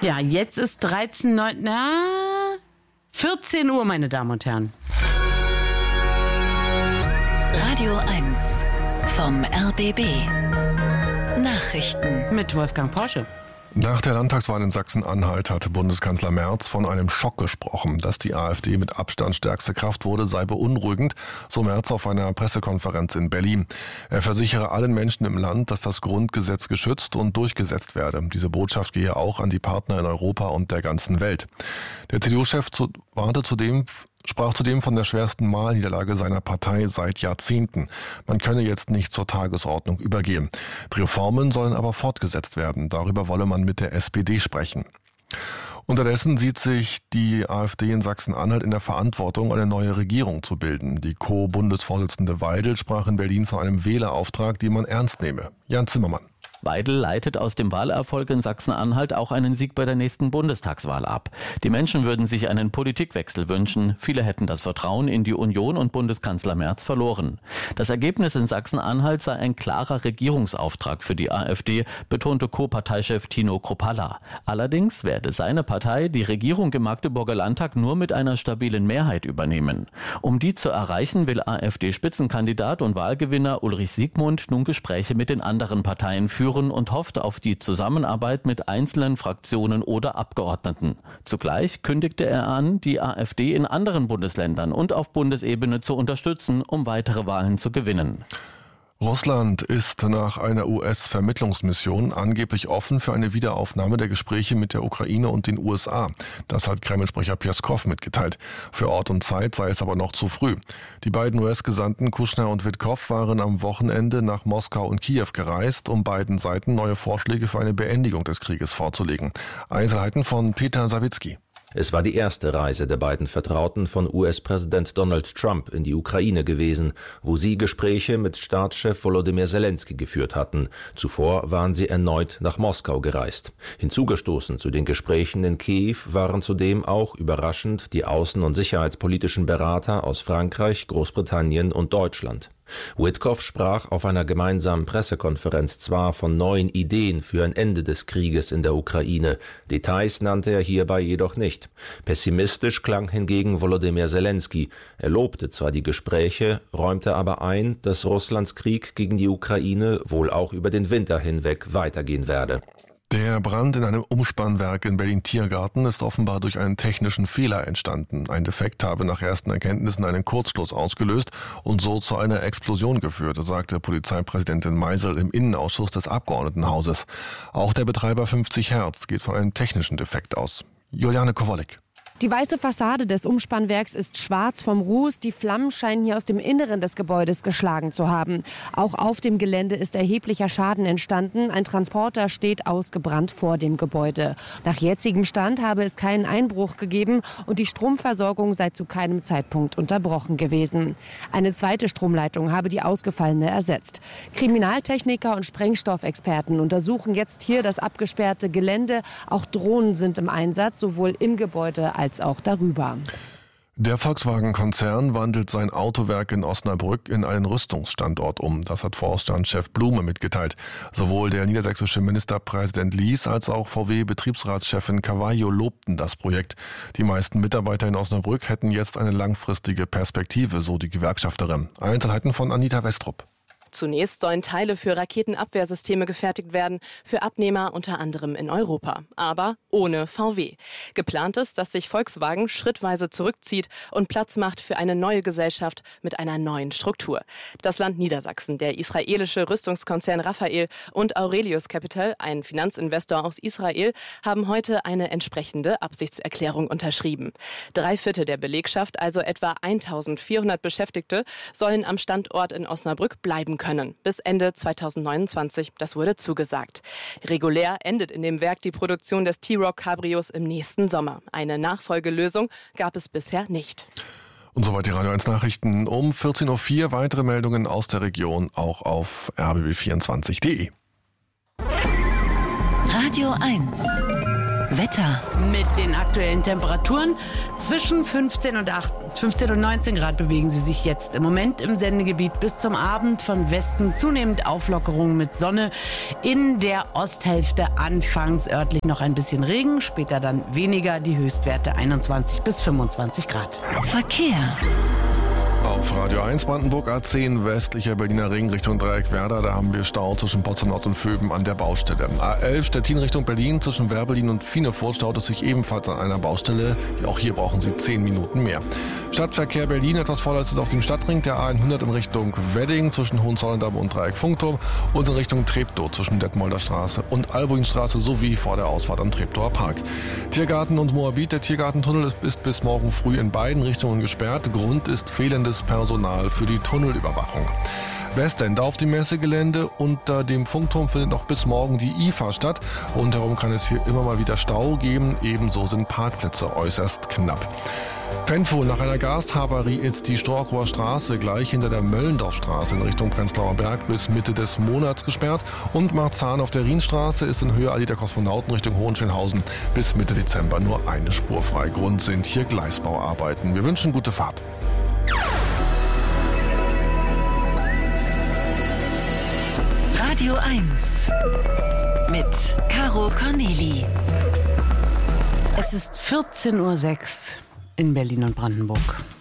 Ja, jetzt ist 14 Uhr, meine Damen und Herren. Radio 1 vom RBB. Nachrichten Mit Wolfgang Porsche. Nach der Landtagswahl in Sachsen-Anhalt hatte Bundeskanzler Merz von einem Schock gesprochen. Dass die AfD mit Abstand stärkste Kraft wurde, sei beunruhigend, so Merz auf einer Pressekonferenz in Berlin. Er versichere allen Menschen im Land, dass das Grundgesetz geschützt und durchgesetzt werde. Diese Botschaft gehe auch an die Partner in Europa und der ganzen Welt. Der CDU-Chef sprach zudem von der schwersten Wahlniederlage seiner Partei seit Jahrzehnten. Man könne jetzt nicht zur Tagesordnung übergehen. Die Reformen sollen aber fortgesetzt werden. Darüber wolle man mit der SPD sprechen. Unterdessen sieht sich die AfD in Sachsen-Anhalt in der Verantwortung, eine neue Regierung zu bilden. Die Co-Bundesvorsitzende Weidel sprach in Berlin von einem Wählerauftrag, den man ernst nehme. Jan Zimmermann. Weidel leitet aus dem Wahlerfolg in Sachsen-Anhalt auch einen Sieg bei der nächsten Bundestagswahl ab. Die Menschen würden sich einen Politikwechsel wünschen. Viele hätten das Vertrauen in die Union und Bundeskanzler Merz verloren. Das Ergebnis in Sachsen-Anhalt sei ein klarer Regierungsauftrag für die AfD, betonte Co-Parteichef Tino Kruppalla. Allerdings werde seine Partei die Regierung im Magdeburger Landtag nur mit einer stabilen Mehrheit übernehmen. Um die zu erreichen, will AfD-Spitzenkandidat und Wahlgewinner Ulrich Siegmund nun Gespräche mit den anderen Parteien führen und hofft auf die Zusammenarbeit mit einzelnen Fraktionen oder Abgeordneten. Zugleich kündigte er an, die AfD in anderen Bundesländern und auf Bundesebene zu unterstützen, um weitere Wahlen zu gewinnen. Russland ist nach einer US-Vermittlungsmission angeblich offen für eine Wiederaufnahme der Gespräche mit der Ukraine und den USA. Das hat Kreml-Sprecher Pjeskow mitgeteilt. Für Ort und Zeit sei es aber noch zu früh. Die beiden US-Gesandten Kushner und Witkow waren am Wochenende nach Moskau und Kiew gereist, um beiden Seiten neue Vorschläge für eine Beendigung des Krieges vorzulegen. Einzelheiten von Peter Sawicki. Es war die erste Reise der beiden Vertrauten von US-Präsident Donald Trump in die Ukraine gewesen, wo sie Gespräche mit Staatschef Volodymyr Zelensky geführt hatten. Zuvor waren sie erneut nach Moskau gereist. Hinzugestoßen zu den Gesprächen in Kiew waren zudem auch überraschend die außen- und sicherheitspolitischen Berater aus Frankreich, Großbritannien und Deutschland. Witkow sprach auf einer gemeinsamen Pressekonferenz zwar von neuen Ideen für ein Ende des Krieges in der Ukraine, Details nannte er hierbei jedoch nicht. Pessimistisch klang hingegen Volodymyr Zelensky. Er lobte zwar die Gespräche, räumte aber ein, dass Russlands Krieg gegen die Ukraine wohl auch über den Winter hinweg weitergehen werde. Der Brand in einem Umspannwerk in Berlin-Tiergarten ist offenbar durch einen technischen Fehler entstanden. Ein Defekt habe nach ersten Erkenntnissen einen Kurzschluss ausgelöst und so zu einer Explosion geführt, sagte Polizeipräsidentin Meisel im Innenausschuss des Abgeordnetenhauses. Auch der Betreiber 50 Hertz geht von einem technischen Defekt aus. Juliane Kowolik. Die weiße Fassade des Umspannwerks ist schwarz vom Ruß. Die Flammen scheinen hier aus dem Inneren des Gebäudes geschlagen zu haben. Auch auf dem Gelände ist erheblicher Schaden entstanden. Ein Transporter steht ausgebrannt vor dem Gebäude. Nach jetzigem Stand habe es keinen Einbruch gegeben und die Stromversorgung sei zu keinem Zeitpunkt unterbrochen gewesen. Eine zweite Stromleitung habe die ausgefallene ersetzt. Kriminaltechniker und Sprengstoffexperten untersuchen jetzt hier das abgesperrte Gelände. Auch Drohnen sind im Einsatz, sowohl im Gebäude als auch darüber. Der Volkswagen-Konzern wandelt sein Autowerk in Osnabrück in einen Rüstungsstandort um. Das hat Vorstandschef Blume mitgeteilt. Sowohl der niedersächsische Ministerpräsident Lies als auch VW-Betriebsratschefin Cavallo lobten das Projekt. Die meisten Mitarbeiter in Osnabrück hätten jetzt eine langfristige Perspektive, so die Gewerkschafterin. Einzelheiten von Anita Westrup. Zunächst sollen Teile für Raketenabwehrsysteme gefertigt werden, für Abnehmer unter anderem in Europa, aber ohne VW. Geplant ist, dass sich Volkswagen schrittweise zurückzieht und Platz macht für eine neue Gesellschaft mit einer neuen Struktur. Das Land Niedersachsen, der israelische Rüstungskonzern Rafael und Aurelius Capital, ein Finanzinvestor aus Israel, haben heute eine entsprechende Absichtserklärung unterschrieben. 3/4 der Belegschaft, also etwa 1400 Beschäftigte, sollen am Standort in Osnabrück bleiben können. Bis Ende 2029, das wurde zugesagt. Regulär endet in dem Werk die Produktion des T-Roc Cabrios im nächsten Sommer. Eine Nachfolgelösung gab es bisher nicht. Und soweit die Radio 1 Nachrichten um 14.04 Uhr. Weitere Meldungen aus der Region auch auf rbb24.de. Radio 1 Wetter. Mit den aktuellen Temperaturen zwischen 15 und 19 Grad bewegen sie sich jetzt im Moment im Sendegebiet bis zum Abend. Von Westen zunehmend Auflockerung mit Sonne. In der Osthälfte anfangs örtlich noch ein bisschen Regen, später dann weniger. Die Höchstwerte 21 bis 25 Grad. Verkehr. Auf Radio 1 Brandenburg A10 westlicher Berliner Ring Richtung Dreieckwerder. Da haben wir Stau zwischen Potsdam Nord und Vöben an der Baustelle. A11 Stettin Richtung Berlin zwischen Werbelin und Fienefurt staut es sich ebenfalls an einer Baustelle. Auch hier brauchen Sie 10 Minuten mehr. Stadtverkehr Berlin etwas voller ist es auf dem Stadtring. Der A100 in Richtung Wedding zwischen Hohenzollern und Dreieck Funkturm und in Richtung Treptow zwischen Detmolder Straße und Albuinstraße sowie vor der Ausfahrt am Treptower Park. Tiergarten und Moabit. Der Tiergartentunnel ist bis morgen früh in beiden Richtungen gesperrt. Grund ist fehlendes Personal für die Tunnelüberwachung. Westend auf dem Messegelände unter dem Funkturm findet noch bis morgen die IFA statt. Rundherum kann es hier immer mal wieder Stau geben. Ebenso sind Parkplätze äußerst knapp. Pfännfuhr nach einer Gashavarie ist die Storkower Straße gleich hinter der Möllendorfstraße in Richtung Prenzlauer Berg bis Mitte des Monats gesperrt. Und Marzahn auf der Rienstraße ist in Höhe Allee der Kosmonauten Richtung Hohenschönhausen bis Mitte Dezember nur eine Spur frei. Grund sind hier Gleisbauarbeiten. Wir wünschen gute Fahrt. Radio 1 mit Caro Corneli. Es ist 14:06 Uhr in Berlin und Brandenburg.